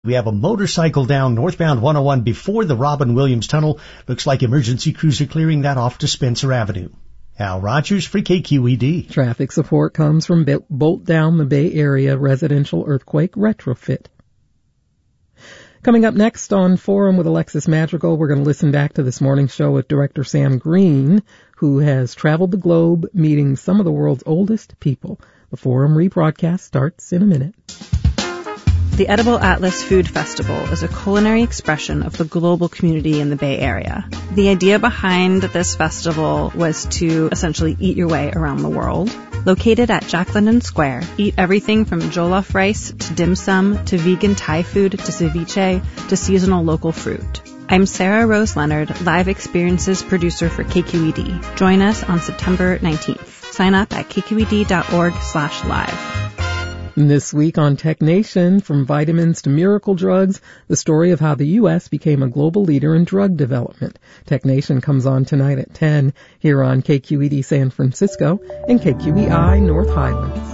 We have a motorcycle down northbound 101 before the Robin Williams Tunnel. Looks like emergency crews are clearing that off to Spencer Avenue. Al Rogers for KQED. Traffic support comes from Bolt Down, the Bay Area residential earthquake retrofit. Coming up next on Forum with Alexis Madrigal, we're going to listen back to this morning's show with director Sam Green, who has traveled the globe meeting some of the world's oldest people. The Forum rebroadcast starts in a minute. The Edible Atlas Food Festival is a culinary expression of the global community in the Bay Area. The idea behind this festival was to essentially eat your way around the world. Located at Jack London Square, eat everything from jollof rice to dim sum to vegan Thai food to ceviche to seasonal local fruit. I'm Sarah Rose Leonard, Live Experiences producer for KQED. Join us on September 19th. Sign up at kqed.org/live. This week on Tech Nation, from vitamins to miracle drugs, the story of how the U.S. became a global leader in drug development. Tech Nation comes on tonight at 10 here on KQED San Francisco and KQEI North Highlands.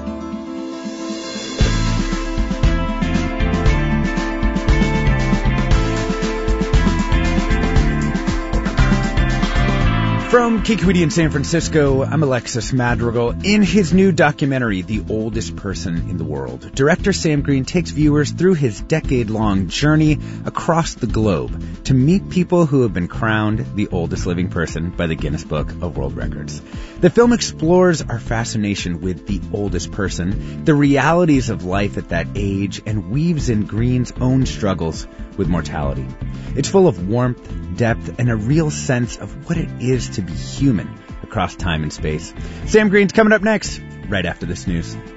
From KQED in San Francisco, I'm Alexis Madrigal. In his new documentary, The Oldest Person in the World, director Sam Green takes viewers through his decade-long journey across the globe to meet people who have been crowned the oldest living person by the Guinness Book of World Records. The film explores our fascination with the oldest person, the realities of life at that age, and weaves in Green's own struggles with mortality. It's full of warmth, depth, and a real sense of what it is to be human across time and space. Sam Green's coming up next, right after this news.